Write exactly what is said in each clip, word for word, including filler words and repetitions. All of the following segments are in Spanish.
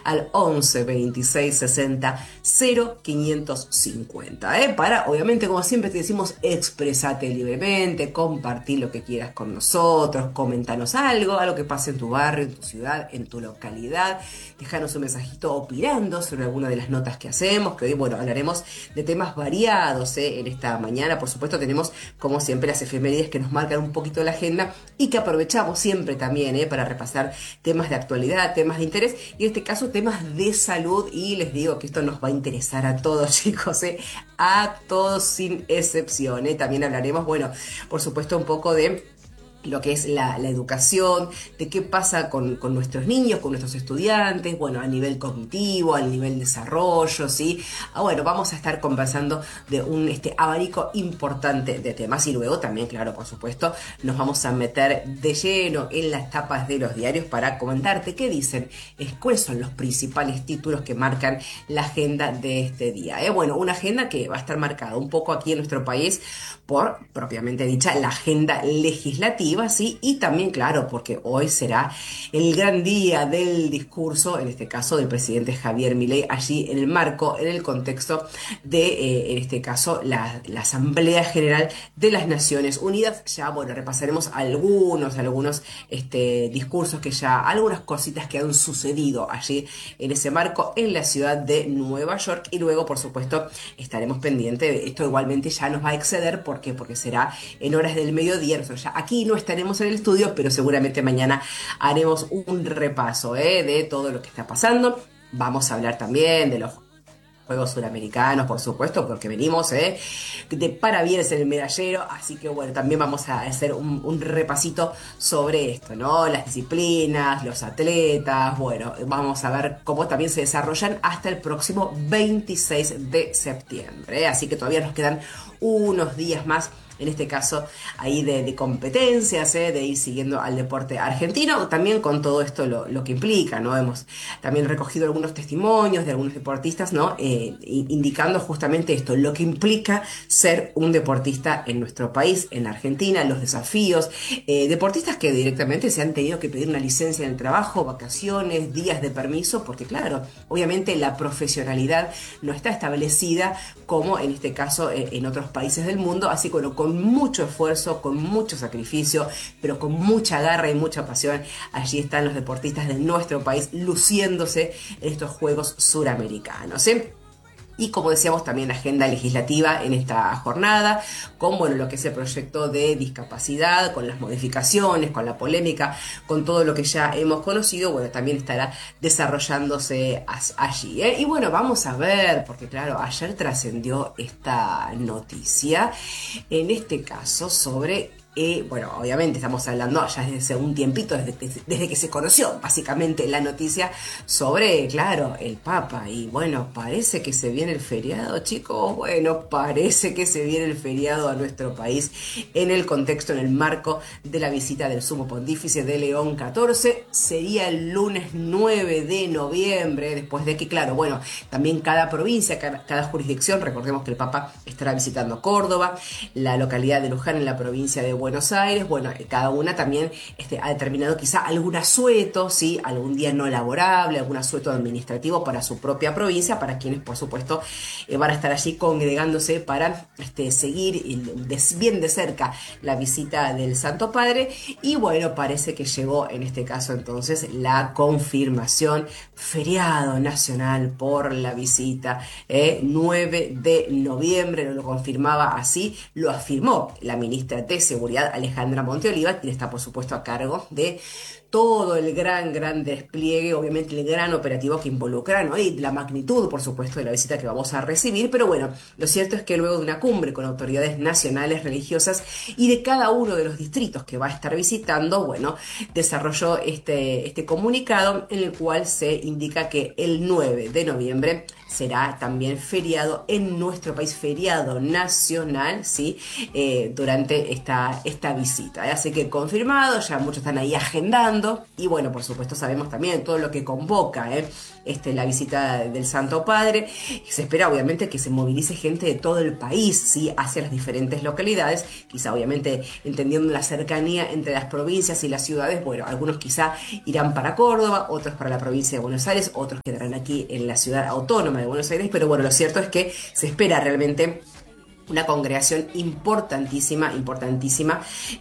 al once veintiséis sesenta cero quinientos cincuenta, ¿eh? Para, obviamente, como siempre te decimos, expresate libremente, compartir lo que quieras con nosotros, comentanos algo, algo que pase en tu barrio, en tu ciudad, en tu localidad, dejanos un mensajito opinando sobre alguna de las notas que hacemos, que hoy, bueno, hablaremos de temas variados, ¿eh? En esta mañana, por supuesto, tenemos, como siempre, las efemérides que nos marcan un poquito la agenda y que aprovechamos siempre también, ¿eh? Para repasar temas de actualidad, temas de interés, y en este caso temas de salud, y les digo que esto nos va a interesar a todos, chicos, ¿eh? A todos sin excepción, ¿eh? También hablaremos, bueno, por supuesto, un poco de lo que es la, la educación, de qué pasa con, con nuestros niños, con nuestros estudiantes, bueno, a nivel cognitivo, a nivel desarrollo, ¿sí? Ah, bueno, vamos a estar conversando de un este, abanico importante de temas, y luego también, claro, por supuesto, nos vamos a meter de lleno en las tapas de los diarios para comentarte qué dicen, es, cuáles son los principales títulos que marcan la agenda de este día, ¿eh? Bueno, una agenda que va a estar marcada un poco aquí en nuestro país por, propiamente dicha, la agenda legislativa, ¿sí? Y también, claro, porque hoy será el gran día del discurso, en este caso del presidente Javier Milei, allí en el marco, en el contexto de, eh, en este caso, la, la Asamblea General de las Naciones Unidas. Ya, bueno, repasaremos algunos, algunos este, discursos que ya, algunas cositas que han sucedido allí en ese marco en la ciudad de Nueva York, y luego, por supuesto, estaremos pendientes. Esto igualmente ya nos va a exceder, ¿por qué? Porque será en horas del mediodía. Nosotros ya aquí no estaremos en el estudio, pero seguramente mañana haremos un repaso, ¿eh? De todo lo que está pasando. Vamos a hablar también de los Juegos Suramericanos, por supuesto, porque venimos ¿eh? de parabienes en el medallero, así que bueno, también vamos a hacer un, un repasito sobre esto, ¿no? Las disciplinas, los atletas, bueno, vamos a ver cómo también se desarrollan hasta el próximo veintiséis de septiembre, ¿eh? Así que todavía nos quedan unos días más, en este caso ahí de, de competencias, ¿eh? De ir siguiendo al deporte argentino, también con todo esto lo, lo que implica, ¿no? Hemos también recogido algunos testimonios de algunos deportistas, ¿no? Eh, indicando justamente esto, lo que implica ser un deportista en nuestro país, en Argentina, los desafíos, eh, deportistas que directamente se han tenido que pedir una licencia en el trabajo, vacaciones, días de permiso, porque claro, obviamente la profesionalidad no está establecida como en este caso eh, en otros países del mundo, así que bueno, con mucho esfuerzo, con mucho sacrificio, pero con mucha garra y mucha pasión, allí están los deportistas de nuestro país luciéndose en estos Juegos Suramericanos, ¿eh? Y como decíamos, también agenda legislativa en esta jornada, con bueno, lo que es el proyecto de discapacidad, con las modificaciones, con la polémica, con todo lo que ya hemos conocido, bueno, también estará desarrollándose allí, ¿eh? Y bueno, vamos a ver, porque claro, ayer trascendió esta noticia, en este caso sobre... Eh, bueno, obviamente estamos hablando ya desde un tiempito, desde que, desde que se conoció básicamente la noticia sobre, claro, el Papa. Y bueno, parece que se viene el feriado, chicos. Bueno, parece que se viene el feriado a nuestro país en el contexto, en el marco de la visita del Sumo Pontífice de León catorce. Sería el lunes nueve de noviembre, después de que, claro, bueno, también cada provincia, cada, cada jurisdicción, recordemos que el Papa estará visitando Córdoba, la localidad de Luján en la provincia de Buenos Aires, bueno, cada una también este, ha determinado quizá algún asueto, ¿sí? Algún día no laborable, algún asueto administrativo para su propia provincia, para quienes por supuesto eh, van a estar allí congregándose para este, seguir bien de cerca la visita del Santo Padre. Y bueno, parece que llegó en este caso entonces la confirmación, feriado nacional por la visita, eh, nueve de noviembre, no lo confirmaba así, lo afirmó la ministra de Seguridad Alejandra Monteoliva, quien está por supuesto a cargo de todo el gran, gran despliegue, obviamente el gran operativo que involucra, ¿no? Y la magnitud, por supuesto, de la visita que vamos a recibir, pero bueno, lo cierto es que luego de una cumbre con autoridades nacionales, religiosas y de cada uno de los distritos que va a estar visitando, bueno, desarrolló este, este comunicado en el cual se indica que el nueve de noviembre será también feriado en nuestro país, feriado nacional, ¿sí? Eh, durante esta, esta visita. ¿eh? Así que confirmado, ya muchos están ahí agendando y bueno, por supuesto sabemos también todo lo que convoca ¿eh? este, la visita del Santo Padre. Se espera obviamente que se movilice gente de todo el país, ¿sí? Hacia las diferentes localidades, quizá obviamente entendiendo la cercanía entre las provincias y las ciudades. Bueno, algunos quizá irán para Córdoba, otros para la provincia de Buenos Aires, otros quedarán aquí en la ciudad autónoma de Buenos Aires, pero bueno, lo cierto es que se espera realmente una congregación importantísima, importantísima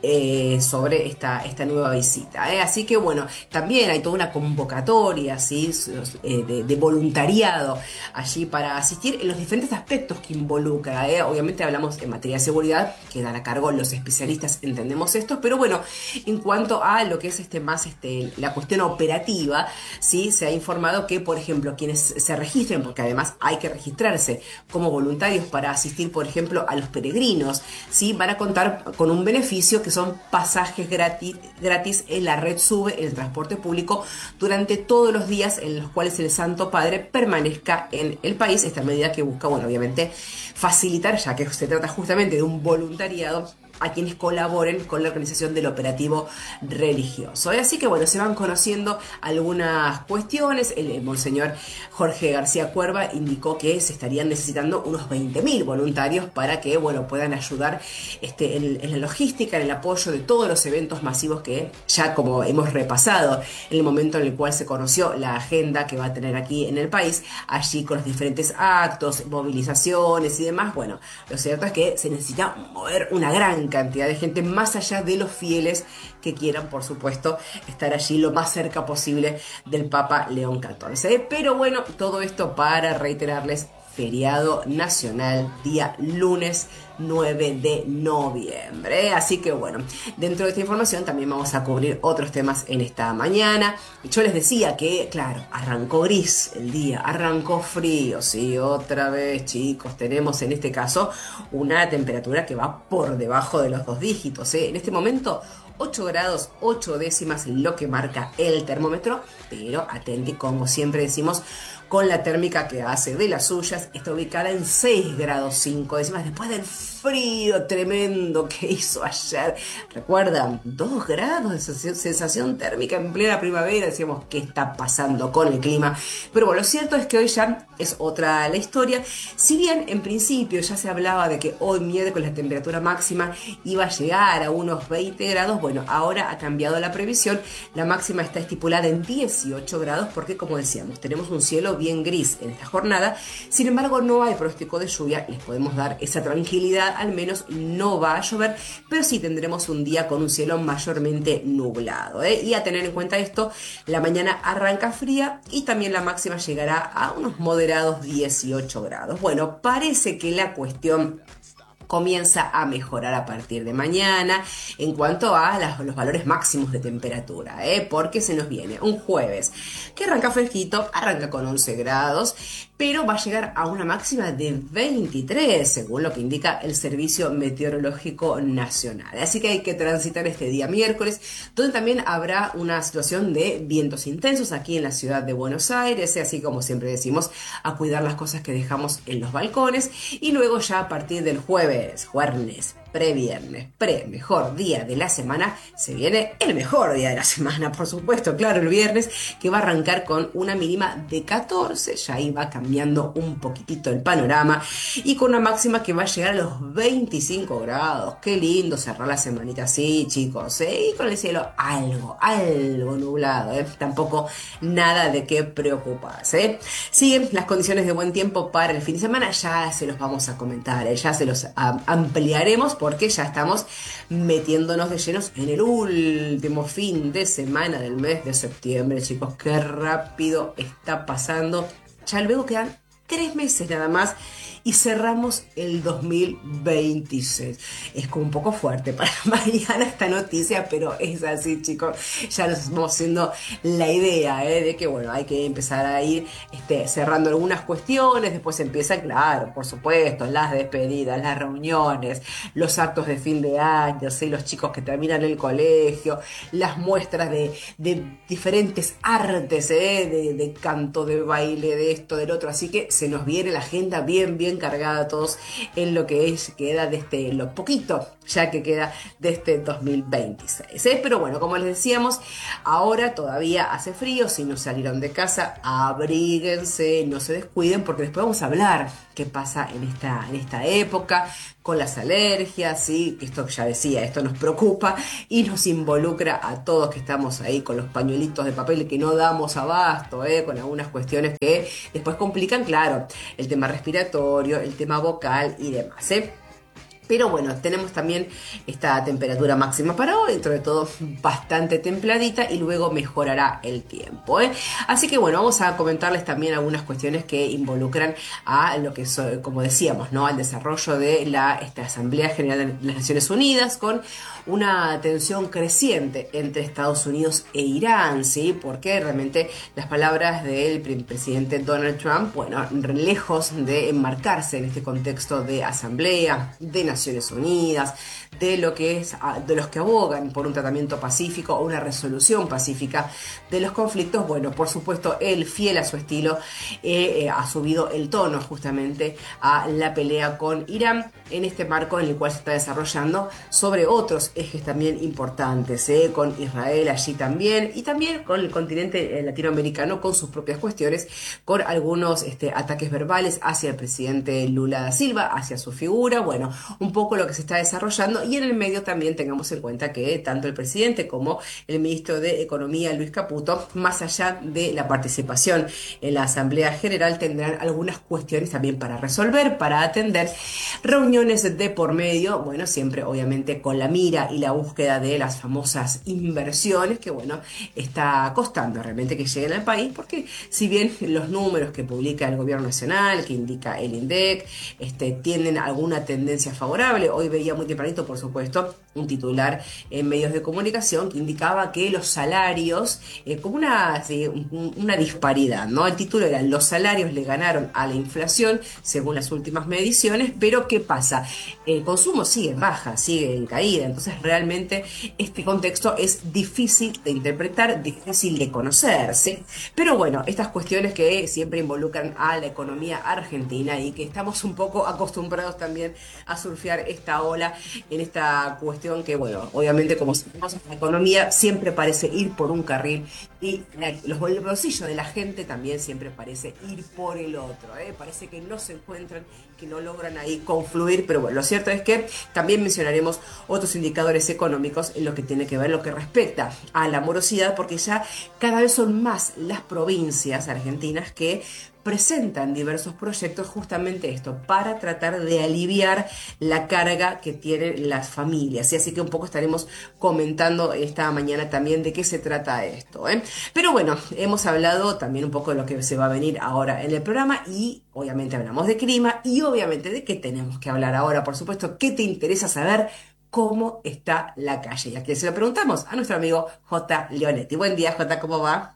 eh, sobre esta, esta nueva visita. ¿eh? Así que bueno, también hay toda una convocatoria ¿sí? eh, de, de voluntariado allí para asistir en los diferentes aspectos que involucra. ¿eh? Obviamente hablamos en materia de seguridad, quedan a cargo los especialistas, entendemos esto, pero bueno, en cuanto a lo que es este más este, la cuestión operativa, ¿sí? Se ha informado que, por ejemplo, quienes se registren, porque además hay que registrarse como voluntarios para asistir, por ejemplo, a los peregrinos, ¿sí? Van a contar con un beneficio que son pasajes gratis, gratis en la red SUBE, en el transporte público, durante todos los días en los cuales el Santo Padre permanezca en el país. Esta medida que busca, bueno, obviamente facilitar, ya que se trata justamente de un voluntariado, a quienes colaboren con la organización del operativo religioso. Así que bueno, se van conociendo algunas cuestiones. El, el monseñor Jorge García Cuerva indicó que se estarían necesitando unos veinte mil voluntarios para que bueno, puedan ayudar este, en, en la logística, en el apoyo de todos los eventos masivos que ya como hemos repasado en el momento en el cual se conoció la agenda que va a tener aquí en el país, allí con los diferentes actos, movilizaciones y demás. Bueno, lo cierto es que se necesita mover una gran cantidad de gente, más allá de los fieles que quieran, por supuesto, estar allí lo más cerca posible del Papa León catorce. Pero bueno, todo esto para reiterarles, feriado nacional, día lunes nueve de noviembre. Así que bueno, dentro de esta información también vamos a cubrir otros temas en esta mañana. Yo les decía que, claro, arrancó gris el día, arrancó frío, sí, otra vez, chicos, tenemos en este caso una temperatura que va por debajo de los dos dígitos, ¿eh? En este momento, ocho grados, ocho décimas, lo que marca el termómetro, pero atenti, como siempre decimos, con la térmica que hace de las suyas, está ubicada en seis grados cinco décimas, después del frío tremendo que hizo ayer. ¿Recuerdan? dos grados de sensación térmica en plena primavera. Decíamos, ¿qué está pasando con el clima? Pero bueno, lo cierto es que hoy ya es otra la historia. Si bien en principio ya se hablaba de que hoy miércoles la temperatura máxima iba a llegar a unos veinte grados, bueno, ahora ha cambiado la previsión. La máxima está estipulada en dieciocho grados porque, como decíamos, tenemos un cielo bien gris en esta jornada. Sin embargo, no hay pronóstico de lluvia. Les podemos dar esa tranquilidad, al menos no va a llover, pero sí tendremos un día con un cielo mayormente nublado, ¿eh? Y a tener en cuenta esto, la mañana arranca fría y también la máxima llegará a unos moderados dieciocho grados. Bueno, parece que la cuestión comienza a mejorar a partir de mañana en cuanto a las, los valores máximos de temperatura, ¿eh? Porque se nos viene un jueves que arranca fresquito, arranca con once grados, pero va a llegar a una máxima de veintitrés, según lo que indica el Servicio Meteorológico Nacional. Así que hay que transitar este día miércoles, donde también habrá una situación de vientos intensos aquí en la ciudad de Buenos Aires, así como siempre decimos, a cuidar las cosas que dejamos en los balcones. Y luego ya a partir del jueves, jueves, previernes, pre, mejor día de la semana, se viene el mejor día de la semana, por supuesto, claro, el viernes, que va a arrancar con una mínima de catorce, ya ahí va cambiando un poquitito el panorama, y con una máxima que va a llegar a los veinticinco grados. Qué lindo cerrar la semanita así, chicos, ¿eh? Y con el cielo algo, algo nublado, ¿eh? Tampoco nada de qué preocuparse, ¿eh? Siguen las condiciones de buen tiempo para el fin de semana, ya se los vamos a comentar, ¿eh? Ya se los um, ampliaremos, porque ya estamos metiéndonos de llenos en el último fin de semana del mes de septiembre, chicos. Qué rápido está pasando. Ya luego quedan tres meses nada más y cerramos el dos mil veintiséis. Es como un poco fuerte para mañana esta noticia, pero es así, chicos. Ya nos estamos haciendo la idea, ¿eh? De que, bueno, hay que empezar a ir este, cerrando algunas cuestiones. Después empieza, claro, por supuesto, las despedidas, las reuniones, los actos de fin de año, ¿sí? Los chicos que terminan el colegio, las muestras de, de diferentes artes, ¿eh? de, de canto, de baile, de esto, del otro. Así que se nos viene la agenda bien, bien cargada a todos en lo que es, queda de este, lo poquito ya que queda de este dos mil veintiséis. ¿eh? Pero bueno, como les decíamos, ahora todavía hace frío, si no salieron de casa, abríguense, no se descuiden, porque después vamos a hablar qué pasa en esta, en esta época con las alergias, ¿sí? Que esto ya decía, esto nos preocupa y nos involucra a todos que estamos ahí con los pañuelitos de papel que no damos abasto, ¿eh? Con algunas cuestiones que después complican, claro, el tema respiratorio, el tema vocal y demás, ¿eh? Pero bueno, tenemos también esta temperatura máxima para hoy, dentro de todo bastante templadita y luego mejorará el tiempo, ¿eh? Así que bueno, vamos a comentarles también algunas cuestiones que involucran a lo que, so, como decíamos, ¿no? Al desarrollo de la esta Asamblea General de las Naciones Unidas con una tensión creciente entre Estados Unidos e Irán, ¿sí? Porque realmente las palabras del presidente Donald Trump, bueno, lejos de enmarcarse en este contexto de asamblea, de Naciones Unidas, de lo que es, de los que abogan por un tratamiento pacífico o una resolución pacífica de los conflictos, bueno, por supuesto, él, fiel a su estilo, eh, eh, ha subido el tono justamente a la pelea con Irán en este marco en el cual se está desarrollando sobre otros ejes también importantes, ¿eh? Con Israel allí también y también con el continente latinoamericano con sus propias cuestiones, con algunos este, ataques verbales hacia el presidente Lula da Silva, hacia su figura, bueno, un poco lo que se está desarrollando y en el medio también tengamos en cuenta que tanto el presidente como el ministro de Economía Luis Caputo, más allá de la participación en la Asamblea General, tendrán algunas cuestiones también para resolver, para atender, reuniones de por medio, bueno, siempre obviamente con la mira y la búsqueda de las famosas inversiones que, bueno, está costando realmente que lleguen al país, porque si bien los números que publica el gobierno nacional, que indica el INDEC, este, tienen alguna tendencia favorable, hoy veía muy tempranito, por supuesto, un titular en medios de comunicación que indicaba que los salarios, eh, como una, sí, una disparidad, ¿no? El título era: los salarios le ganaron a la inflación según las últimas mediciones, pero ¿qué pasa? El consumo sigue en baja, sigue en caída, entonces realmente este contexto es difícil de interpretar, difícil de conocer, ¿sí? Pero bueno, estas cuestiones que siempre involucran a la economía argentina y que estamos un poco acostumbrados también a surfear esta ola en esta cuestión que, bueno, obviamente como sabemos, la economía siempre parece ir por un carril y la, los, el bolsillo de la gente también siempre parece ir por el otro, ¿eh? Parece que no se encuentran, que no logran ahí confluir, pero bueno, lo cierto es que también mencionaremos otros indicadores económicos en lo que tiene que ver, lo que respecta a la morosidad, porque ya cada vez son más las provincias argentinas que presentan diversos proyectos, justamente esto, para tratar de aliviar la carga que tienen las familias. Y así que un poco estaremos comentando esta mañana también de qué se trata esto, ¿eh? Pero bueno, hemos hablado también un poco de lo que se va a venir ahora en el programa y obviamente hablamos de clima y obviamente de qué tenemos que hablar ahora. Por supuesto, ¿qué te interesa saber? ¿Cómo está la calle? Y aquí se lo preguntamos a nuestro amigo J. Leonetti. Buen día, J, ¿cómo va?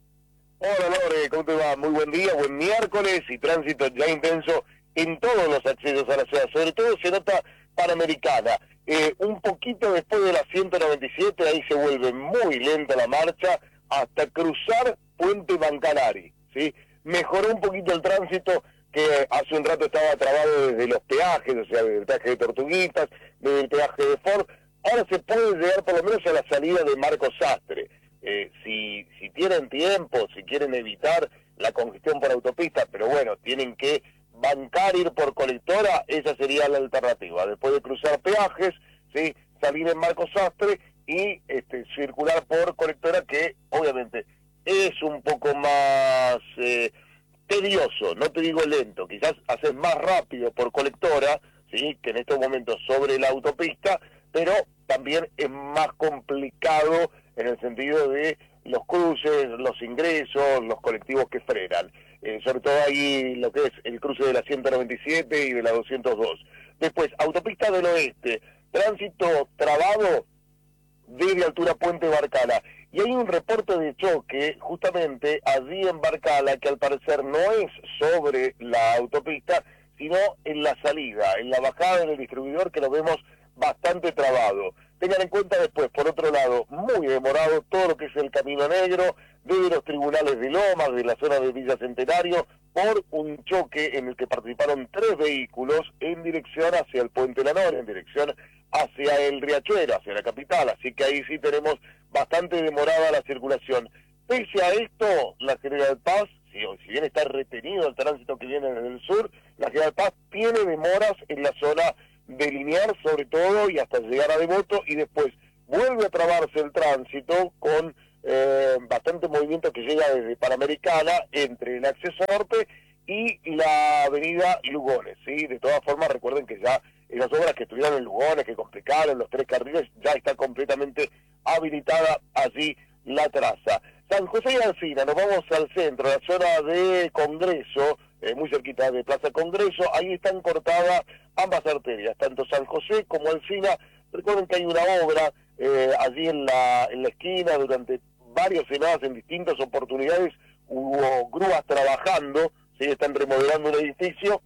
Hola Lore, ¿cómo te va? Muy buen día, buen miércoles y tránsito ya intenso en todos los accesos a la ciudad, sobre todo se nota Panamericana. Eh, un poquito después de la ciento noventa y siete, ahí se vuelve muy lenta la marcha hasta cruzar Puente Bancanari, ¿sí? Mejoró un poquito el tránsito que hace un rato estaba trabado desde los peajes, o sea, desde el peaje de Tortuguitas, desde el peaje de Ford. Ahora se puede llegar por lo menos a la salida de Marcos Sastre. Eh, si, si tienen tiempo, si quieren evitar la congestión por autopista, pero bueno, tienen que bancar ir por colectora, esa sería la alternativa. Después de cruzar peajes, ¿sí? Salir en Marcos Sastre y este, circular por colectora, que obviamente es un poco más eh, tedioso, no te digo lento, quizás haces más rápido por colectora, ¿sí? Que en estos momentos sobre la autopista, pero también es más complicado en el sentido de los cruces, los ingresos, los colectivos que frenan. Eh, sobre todo ahí lo que es el cruce de la ciento noventa y siete y de la doscientos dos. Después, autopista del oeste, tránsito trabado desde altura Puente Barcala. Y hay un reporte de choque justamente allí en Barcala que al parecer no es sobre la autopista, sino en la salida, en la bajada del distribuidor, que lo vemos bastante trabado. Tengan en cuenta después, por otro lado, muy demorado todo lo que es el Camino Negro, desde los tribunales de Lomas, de la zona de Villa Centenario, por un choque en el que participaron tres vehículos en dirección hacia el Puente La Noria, en dirección hacia el Riachuelo, hacia la capital, así que ahí sí tenemos bastante demorada la circulación. Pese a esto, la General Paz, si, si bien está retenido el tránsito que viene desde el sur, la General Paz tiene demoras en la zona de Liniers, sobre todo, y hasta llegar a Devoto, y después vuelve a trabarse el tránsito con eh, bastante movimiento que llega desde Panamericana entre el acceso norte y la avenida Lugones, ¿sí? De todas formas, recuerden que ya esas obras que estuvieron en Lugones, que complicaron los tres carriles, ya está completamente habilitada allí la traza. San José y Alsina, nos vamos al centro, la zona de Congreso, eh, muy cerquita de Plaza Congreso, ahí están cortadas ambas arterias, tanto San José como Alsina. Recuerden que hay una obra eh, allí en la, en la esquina durante varias semanas, en distintas oportunidades, hubo grúas trabajando, ¿sí? Están remodelando un edificio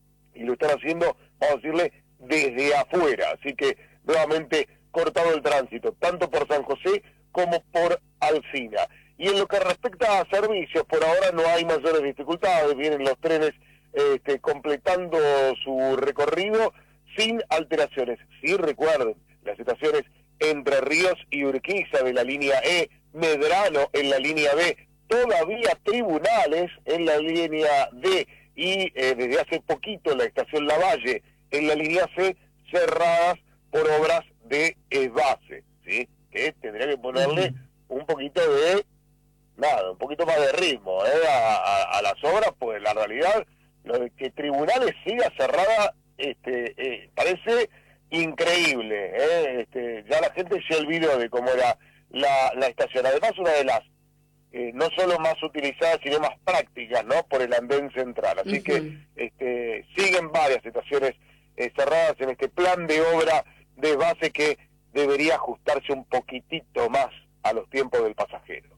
y lo están haciendo, vamos a decirle, desde afuera, así que nuevamente cortado el tránsito, tanto por San José como por Alsina. Y en lo que respecta a servicios, por ahora no hay mayores dificultades, vienen los trenes este, completando su recorrido sin alteraciones. Sí, recuerden, las estaciones Entre Ríos y Urquiza de la línea E, Medrano en la línea B, todavía Tribunales en la línea D y eh, desde hace poquito la estación Lavalle en la línea C, cerradas por obras de esbase, ¿sí? Que tendría que ponerle un poquito de, nada, un poquito más de ritmo ¿eh? a, a, a las obras, pues la realidad, lo de que Tribunales siga cerrada, este, eh, parece increíble, ¿eh? Este, ya la gente se olvidó de cómo era la, la estación. Además, una de las eh, no solo más utilizadas, sino más prácticas, ¿no? Por el andén central. Así uh-huh. que este, siguen varias estaciones eh, cerradas en este plan de obra de base que debería ajustarse un poquitito más a los tiempos del pasajero.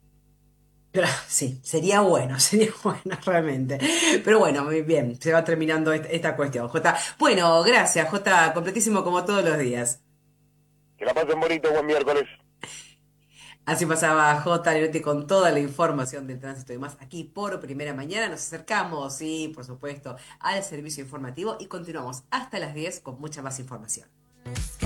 Sí, sería bueno, sería bueno realmente. Pero bueno, muy bien, se va terminando esta cuestión, Jota. Bueno, gracias, Jota, completísimo como todos los días. Que la pasen bonito, buen miércoles. Así pasaba Jota Leonetti con toda la información del tránsito y demás aquí por Primera Mañana. Nos acercamos, sí, por supuesto, al servicio informativo y continuamos hasta las diez con mucha más información.